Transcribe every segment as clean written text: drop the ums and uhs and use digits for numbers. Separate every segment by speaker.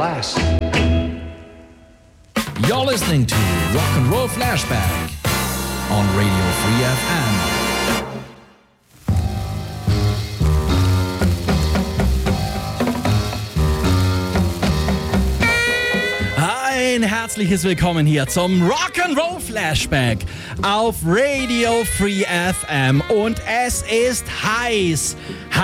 Speaker 1: glass.
Speaker 2: You're listening to Rock and Roll Flashback on Radio Free FM. Ein herzliches Willkommen hier zum Rock'n'Roll Flashback auf Radio Free FM und es ist heiß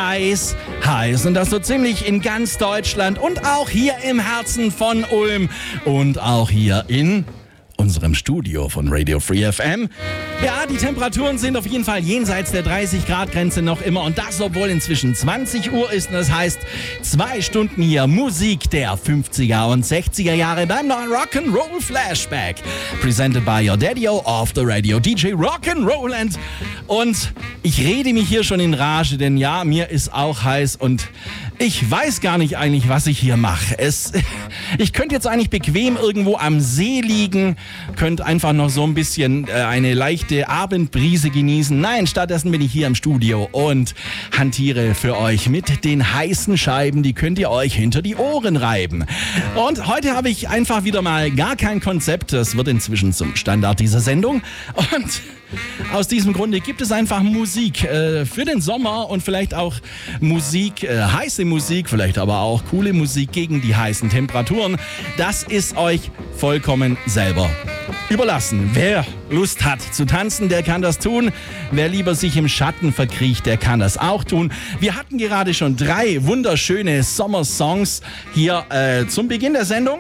Speaker 2: und das so ziemlich in ganz Deutschland und auch hier im Herzen von Ulm und auch hier in unserem Studio von Radio Free FM. Ja, die Temperaturen sind auf jeden Fall jenseits der 30-Grad-Grenze noch immer und das, obwohl inzwischen 20 Uhr ist und das heißt 2 Stunden hier Musik der 50er und 60er Jahre beim neuen Rock'n'Roll Flashback. Presented by your Daddy-O of the Radio, DJ Rock'n'Roll und ich rede mich hier schon in Rage, denn ja, mir ist auch heiß und ich weiß gar nicht eigentlich, was ich hier mache. Ich könnte jetzt eigentlich bequem irgendwo am See liegen, könnte einfach noch so ein bisschen eine leichte Abendbrise genießen. Nein, stattdessen bin ich hier im Studio und hantiere für euch mit den heißen Scheiben. Die könnt ihr euch hinter die Ohren reiben. Und heute habe ich einfach wieder mal gar kein Konzept. Das wird inzwischen zum Standard dieser Sendung. Und aus diesem Grunde gibt es einfach Musik für den Sommer und vielleicht auch Musik, heiße Musik, vielleicht aber auch coole Musik gegen die heißen Temperaturen. Das ist euch vollkommen selber überlassen. Wer Lust hat zu tanzen, der kann das tun. Wer lieber sich im Schatten verkriecht, der kann das auch tun. Wir hatten gerade schon 3 wunderschöne Sommersongs hier zum Beginn der Sendung.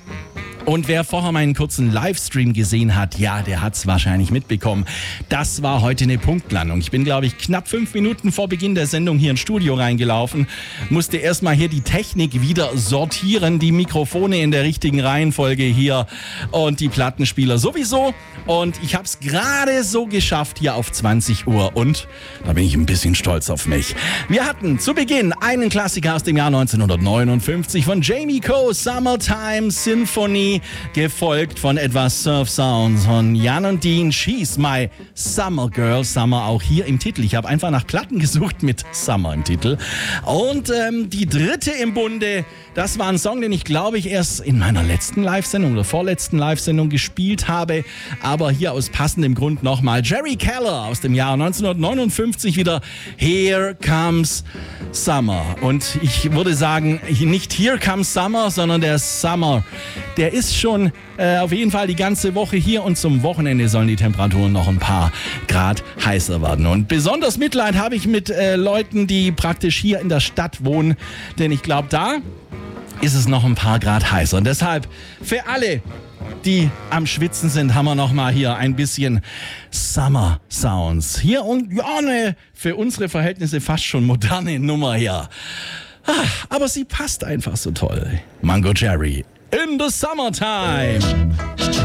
Speaker 2: Und wer vorher meinen kurzen Livestream gesehen hat, ja, der hat's wahrscheinlich mitbekommen. Das war heute eine Punktlandung. Ich bin, glaube ich, knapp 5 Minuten vor Beginn der Sendung hier ins Studio reingelaufen, musste erstmal hier die Technik wieder sortieren, die Mikrofone in der richtigen Reihenfolge hier und die Plattenspieler sowieso. Und ich habe es gerade so geschafft hier auf 20 Uhr und da bin ich ein bisschen stolz auf mich. Wir hatten zu Beginn einen Klassiker aus dem Jahr 1959 von Jamie Coe, Summertime Symphony, gefolgt von etwas Surf Sounds von Jan und Dean, She's My Summer Girl, Summer auch hier im Titel. Ich habe einfach nach Platten gesucht mit Summer im Titel. Und die dritte im Bunde, das war ein Song, den ich glaube ich erst in meiner letzten Live-Sendung oder vorletzten Live-Sendung gespielt habe, aber hier aus passendem Grund nochmal. Jerry Keller aus dem Jahr 1959 wieder Here Comes Summer. Und ich würde sagen, nicht Here Comes Summer, sondern der Summer, der ist schon auf jeden Fall die ganze Woche hier und zum Wochenende sollen die Temperaturen noch ein paar Grad heißer werden. Und besonders Mitleid habe ich mit Leuten, die praktisch hier in der Stadt wohnen, denn ich glaube, da ist es noch ein paar Grad heißer. Und deshalb für alle, die am Schwitzen sind, haben wir noch mal hier ein bisschen Summer Sounds. Hier und ja, eine für unsere Verhältnisse fast schon moderne Nummer hier. Aber sie passt einfach so toll. Mango Jerry in the Summertime.